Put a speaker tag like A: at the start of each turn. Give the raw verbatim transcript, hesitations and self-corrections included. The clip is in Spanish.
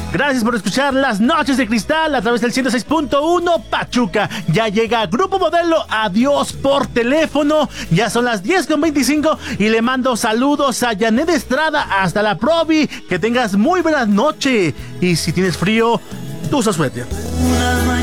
A: Gracias por escuchar Las Noches de Cristal a través del ciento seis punto uno Pachuca. Ya llega Grupo Modelo, adiós por teléfono. Ya son las diez con veinticinco y le mando saludos a Janet Estrada hasta la Provi. Que tengas muy buena noche. Y si tienes frío, tú usa suéter.